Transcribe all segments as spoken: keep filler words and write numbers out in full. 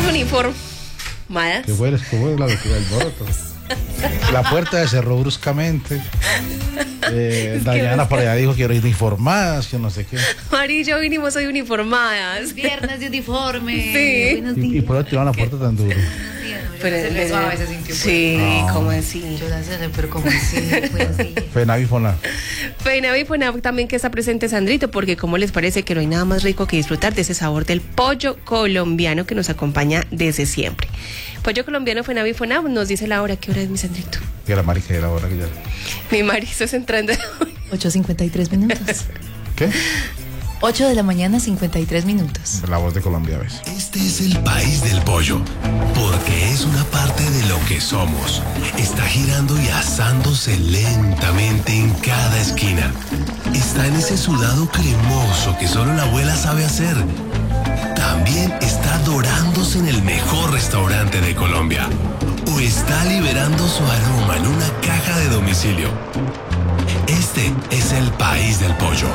uniformadas. ¿Qué fue? ¿Qué fue la locura del boroto? La puerta se cerró bruscamente. Eh, es Dayana que por allá dijo que quiero ir uniformadas, que no sé qué. Mari y yo vinimos hoy uniformadas. Viernes de uniforme. Sí. Y, y por eso tiraron la puerta tan duro. Pero se suave, se sintió. Sí, no. ¿Cómo así? Yo la sé, pero como así, fue así. Fenavi Fonab. Fenavi Fonab también que está presente Sandrito, porque como les parece que no hay nada más rico que disfrutar de ese sabor del pollo colombiano que nos acompaña desde siempre. Pollo colombiano Fenavi Fonab nos dice la hora. ¿Qué hora es, mi Sandrito? Que la marica era la hora que ya. Mi marizo es entrando. ocho cincuenta y tres minutos. ¿Qué? ocho de la mañana, cincuenta y tres minutos. La voz de Colombia, ¿ves? Este es el país del pollo, porque es una parte de lo que somos. Está girando y asándose lentamente en cada esquina. Está en ese sudado cremoso que solo la abuela sabe hacer. También está dorándose en el mejor restaurante de Colombia. O está liberando su aroma en una caja de domicilio. Este es el país del pollo.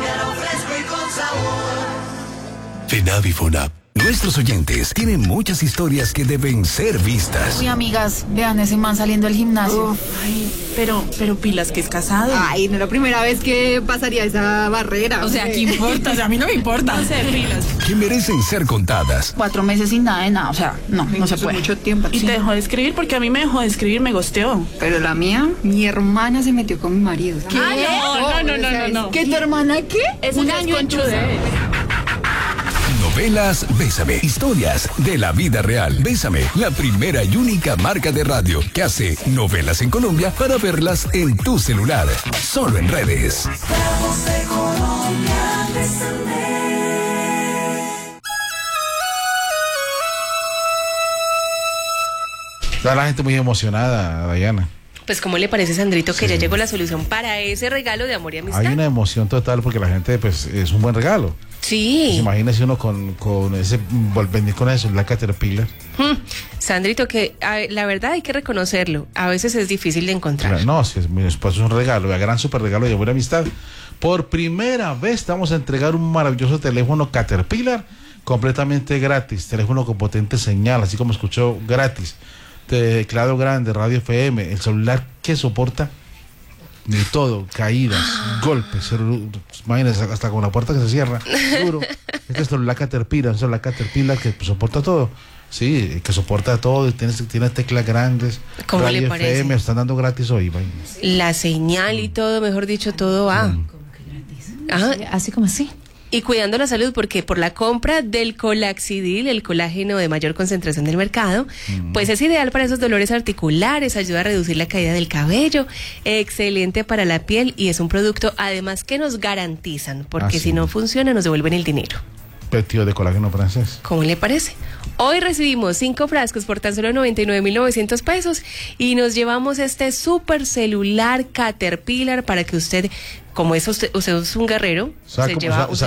Fenavi Fonab. Nuestros oyentes tienen muchas historias que deben ser vistas. Uy, amigas, vean ese man saliendo del gimnasio. Uf, ay, pero, pero pilas que es casado. Ay, no es la primera vez que pasaría esa barrera. O sea, ¿qué importa? O sea, a mí no me importa. No sé, pilas. Que merecen ser contadas. Cuatro meses sin nada de nada, o sea, no, no se puede. Mucho tiempo. Y Sí. te dejó de escribir porque a mí me dejó de escribir, me gosteó. Pero la mía, mi hermana se metió con mi marido. ¿Qué? No, no, no, no, no. ¿Qué, tu hermana qué? Eso Un ya es año conchudez. Novelas Bésame. Historias de la vida real. Bésame, la primera y única marca de radio que hace novelas en Colombia para verlas en tu celular. Solo en redes. Está la gente muy emocionada, Dayana. Pues, ¿cómo le parece, Sandrito, que Sí. ya llegó la solución para ese regalo de amor y amistad? Hay una emoción total porque la gente, pues, es un buen regalo. Sí. Pues, imagínese uno con, con ese, volviendo con eso, la Caterpillar. Hmm. Sandrito, que a, la verdad hay que reconocerlo. A veces es difícil de encontrar. No, si es, mi esposo es un regalo, un gran super regalo de buena amistad. Por primera vez vamos a entregar un maravilloso teléfono Caterpillar completamente gratis. Teléfono con potente señal, así como escuchó, gratis. Teclado grande, radio F M, el celular que soporta de todo, caídas, golpes, imagínense, hasta con la puerta que se cierra, duro. Este es celular Caterpillar, un celular Caterpillar que soporta todo. Sí, que soporta todo, tiene, tiene teclas grandes. ¿Cómo radio le parece? F M, están dando gratis hoy. Vaya. La señal y todo, mejor dicho, todo va. Mm. Ajá. Así como así. Y cuidando la salud, porque por la compra del Colaxidil, el colágeno de mayor concentración del mercado, mm. pues es ideal para esos dolores articulares, ayuda a reducir la caída del cabello, excelente para la piel y es un producto además que nos garantizan, porque ah, si sí. no funciona nos devuelven el dinero. Petido de colágeno francés. ¿Cómo le parece? Hoy recibimos cinco frascos por tan solo noventa y nueve mil novecientos pesos y nos llevamos este super celular Caterpillar para que usted, como es usted, usted es un guerrero, O sea, se como, lleva o sea, un o sea,